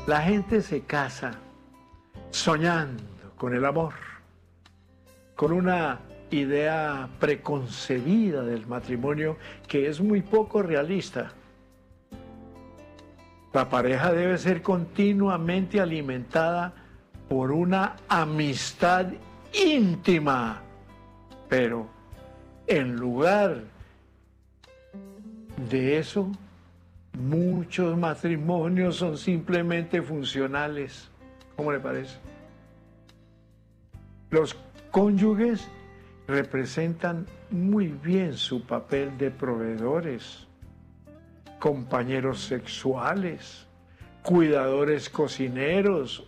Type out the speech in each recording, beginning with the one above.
La gente se casa soñando con el amor, con una idea preconcebida del matrimonio que es muy poco realista. La pareja debe ser continuamente alimentada por una amistad íntima, pero en lugar de eso, muchos matrimonios son simplemente funcionales. ¿Cómo le parece? Los cónyuges representan muy bien su papel de proveedores, compañeros sexuales, cuidadores cocineros.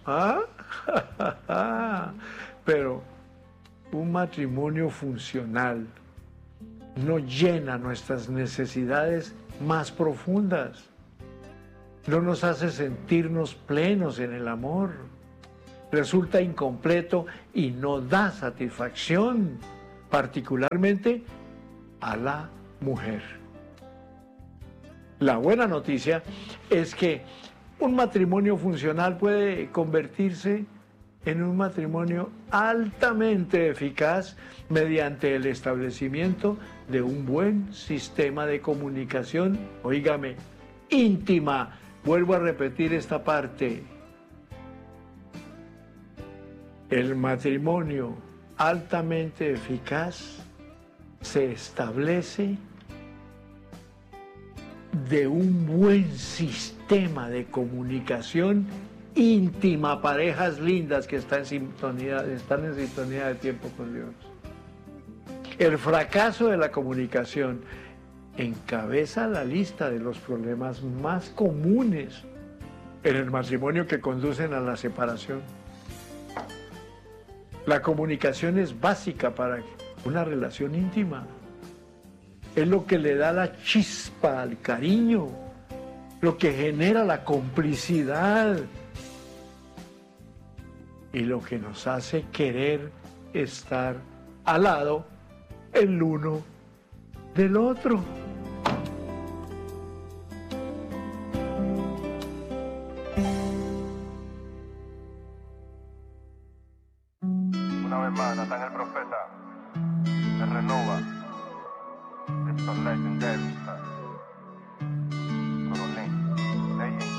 Pero un matrimonio funcional no llena nuestras necesidades más profundas, no nos hace sentirnos plenos en el amor, resulta incompleto y no da satisfacción, particularmente a la mujer. La buena noticia es que un matrimonio funcional puede convertirse en un matrimonio altamente eficaz mediante el establecimiento de un buen sistema de comunicación, óigame, íntima. Vuelvo a repetir esta parte. El matrimonio altamente eficaz se establece de un buen sistema de comunicación íntima, parejas lindas que están en sintonía de tiempo con Dios. El fracaso de la comunicación encabeza la lista de los problemas más comunes en el matrimonio que conducen a la separación. La comunicación es básica para una relación íntima. Es lo que le da la chispa al cariño, lo que genera la complicidad y lo que nos hace querer estar al lado el uno del otro. Una vez más, Natán el Profeta, se renova. Estos legendarios.